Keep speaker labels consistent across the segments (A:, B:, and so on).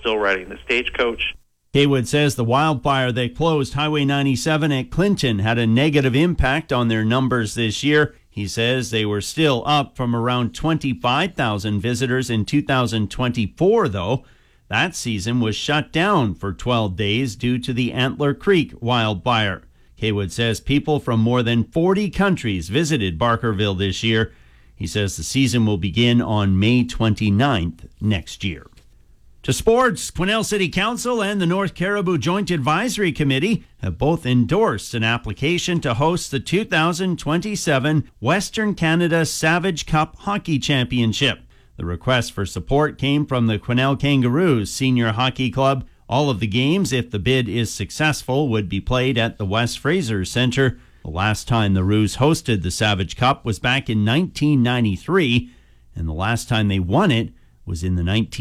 A: still riding the Stagecoach.
B: Haywood says the wildfire that closed Highway 97 at Clinton had a negative impact on their numbers this year. He says they were still up from around 25,000 visitors in 2024, though. That season was shut down for 12 days due to the Antler Creek wildfire. Haywood says people from more than 40 countries visited Barkerville this year. He says the season will begin on May 29th next year. To sports, Quesnel City Council and the North Caribou Joint Advisory Committee have both endorsed an application to host the 2027 Western Canada Savage Cup Hockey Championship. The request for support came from the Quesnel Kangaroos Senior Hockey Club. All of the games, if the bid is successful, would be played at the West Fraser Centre. The last time the Roos hosted the Savage Cup was back in 1993, and the last time they won it was in the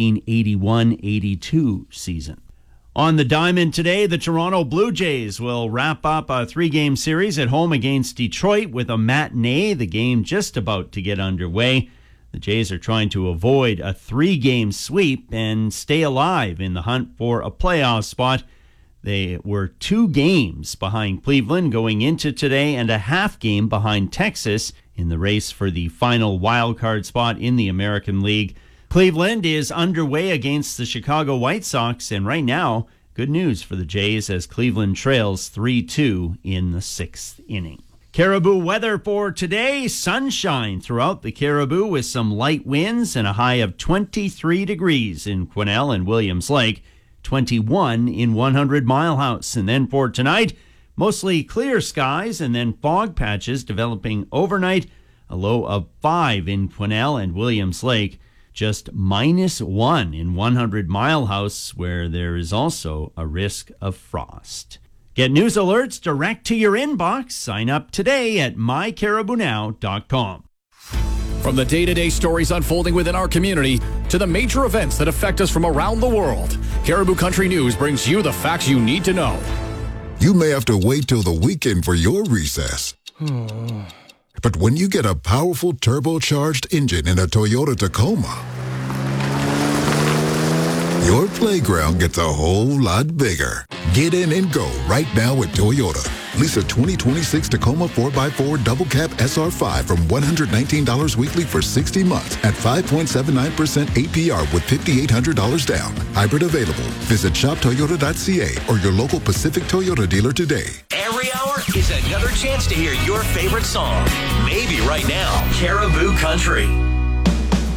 B: 1981-82 season. On the diamond today, the Toronto Blue Jays will wrap up a 3-game series at home against Detroit with a matinee, the game just about to get underway. The Jays are trying to avoid a 3-game sweep and stay alive in the hunt for a playoff spot. They were 2 games behind Cleveland going into today and a half game behind Texas in the race for the final wildcard spot in the American League. Cleveland is underway against the Chicago White Sox, and right now, good news for the Jays as Cleveland trails 3-2 in the 6th inning. Caribou weather for today, sunshine throughout the Caribou with some light winds and a high of 23 degrees in Quesnel and Williams Lake, 21 in 100 Mile House. And then for tonight, mostly clear skies and then fog patches developing overnight, a low of 5 in Quesnel and Williams Lake. Just -1 in 100 Mile House, where there is also a risk of frost. Get news alerts direct to your inbox. Sign up today at mycaribounow.com.
C: From the day-to-day stories unfolding within our community to the major events that affect us from around the world, Caribou Country News brings you the facts you need to know.
D: You may have to wait till the weekend for your recess. But when you get a powerful turbocharged engine in a Toyota Tacoma, your playground gets a whole lot bigger. Get in and go right now at Toyota. Lease a 2026 Tacoma 4x4 Double Cab SR5 from $119 weekly for 60 months at 5.79% APR with $5,800 down. Hybrid available. Visit shoptoyota.ca or your local Pacific Toyota dealer today.
E: Every hour is another chance to hear your favorite song. Maybe right now, Caribou Country.